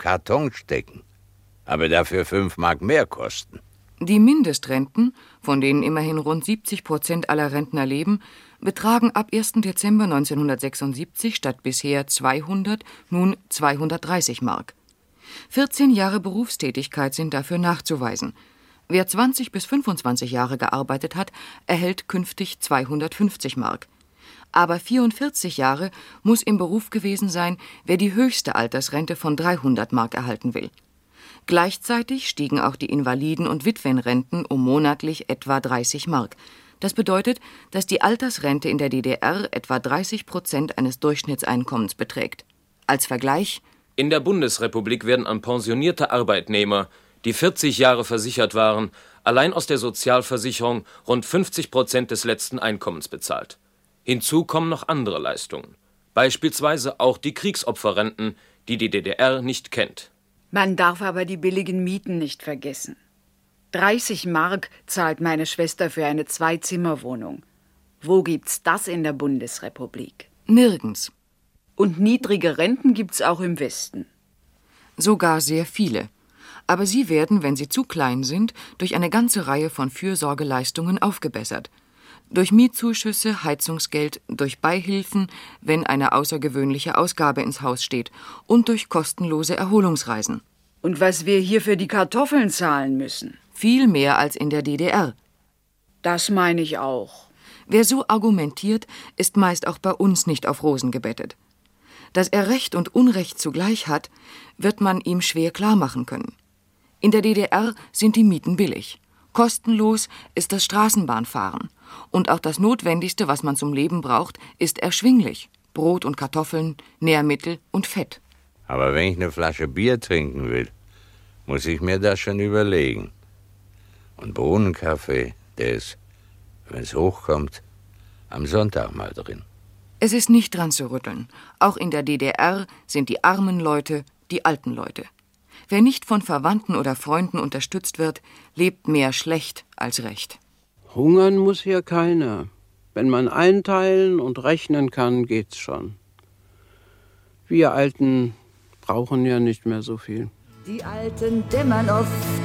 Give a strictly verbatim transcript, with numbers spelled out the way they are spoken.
Karton stecken, aber dafür fünf Mark mehr kosten. Die Mindestrenten, von denen immerhin rund siebzig Prozent aller Rentner leben, betragen ab ersten Dezember neunzehnhundertsechsundsiebzig statt bisher zweihundert nun zweihundertdreißig Mark. vierzehn Jahre Berufstätigkeit sind dafür nachzuweisen. Wer zwanzig bis fünfundzwanzig Jahre gearbeitet hat, erhält künftig zweihundertfünfzig Mark. Aber vierundvierzig Jahre muss im Beruf gewesen sein, wer die höchste Altersrente von dreihundert Mark erhalten will. Gleichzeitig stiegen auch die Invaliden- und Witwenrenten um monatlich etwa dreißig Mark. Das bedeutet, dass die Altersrente in der D D R etwa dreißig Prozent eines Durchschnittseinkommens beträgt. Als Vergleich: In der Bundesrepublik werden an pensionierte Arbeitnehmer, die vierzig Jahre versichert waren, allein aus der Sozialversicherung rund fünfzig Prozent des letzten Einkommens bezahlt. Hinzu kommen noch andere Leistungen, beispielsweise auch die Kriegsopferrenten, die die D D R nicht kennt. Man darf aber die billigen Mieten nicht vergessen. dreißig Mark zahlt meine Schwester für eine Zwei-Zimmer-Wohnung. Wo gibt's das in der Bundesrepublik? Nirgends. Und niedrige Renten gibt's auch im Westen. Sogar sehr viele. Aber sie werden, wenn sie zu klein sind, durch eine ganze Reihe von Fürsorgeleistungen aufgebessert. Durch Mietzuschüsse, Heizungsgeld, durch Beihilfen, wenn eine außergewöhnliche Ausgabe ins Haus steht, und durch kostenlose Erholungsreisen. Und was wir hier für die Kartoffeln zahlen müssen? Viel mehr als in der D D R. Das meine ich auch. Wer so argumentiert, ist meist auch bei uns nicht auf Rosen gebettet. Dass er Recht und Unrecht zugleich hat, wird man ihm schwer klarmachen können. In der D D R sind die Mieten billig. Kostenlos ist das Straßenbahnfahren. Und auch das Notwendigste, was man zum Leben braucht, ist erschwinglich. Brot und Kartoffeln, Nährmittel und Fett. Aber wenn ich eine Flasche Bier trinken will, muss ich mir das schon überlegen. Und Bohnenkaffee, der ist, wenn es hochkommt, am Sonntag mal drin. Es ist nicht dran zu rütteln. Auch in der D D R sind die armen Leute die alten Leute. Wer nicht von Verwandten oder Freunden unterstützt wird, lebt mehr schlecht als recht. Hungern muss hier keiner. Wenn man einteilen und rechnen kann, geht's schon. Wir Alten brauchen ja nicht mehr so viel. Die Alten dämmern oft